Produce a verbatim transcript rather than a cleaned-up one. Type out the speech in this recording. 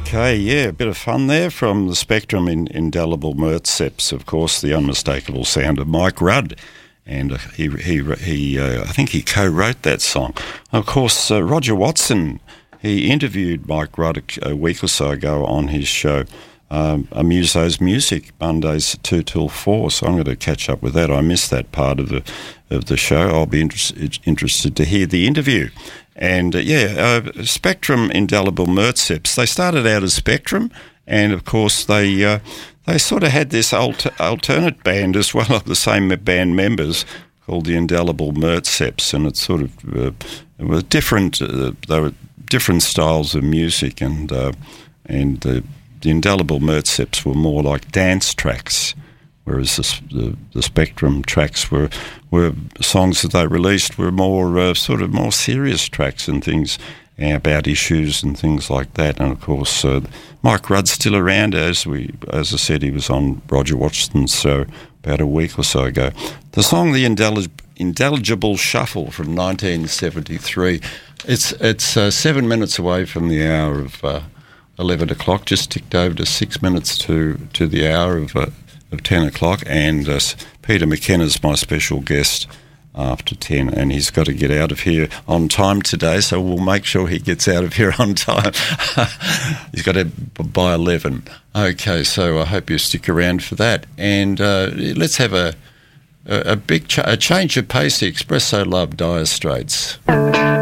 Okay, yeah, a bit of fun there from the Spectrum in Indelible Mertseps, of course, the unmistakable sound of Mike Rudd. And uh, he, he, he uh, I think he co-wrote that song. Of course, uh, Roger Watson, he interviewed Mike Rudd a, a week or so ago on his show, um, Amuso's Music, Mondays two till four, so I'm going to catch up with that. I missed that part of the of the show. I'll be inter- interested to hear the interview. And, uh, yeah, uh, Spectrum Indelible Mertseps, they started out as Spectrum, and, of course, they uh, they sort of had this alter- alternate band as well of the same band members called the Indelible Mertseps, and it's sort of uh, it was different. Uh, they were different styles of music, and uh, and uh, the Indelible Mertseps were more like dance tracks, whereas the, the, the Spectrum tracks were were songs that they released were more uh, sort of more serious tracks and things uh, about issues and things like that. And of course, uh, Mike Rudd's still around, as we as I said, he was on Roger Watson's show about a week or so ago. The song "The Indelig- Indelible Shuffle" from nineteen seventy-three. It's it's uh, seven minutes away from the hour of uh, eleven o'clock. Just ticked over to six minutes to to the hour of. Uh, of ten o'clock, and uh, Peter McKenna's my special guest after ten, and he's got to get out of here on time today, so we'll make sure he gets out of here on time. He's got to by eleven. Okay, so I hope you stick around for that, and uh, let's have a, a, a big ch- a change of pace. The Espresso Love Dire Straits.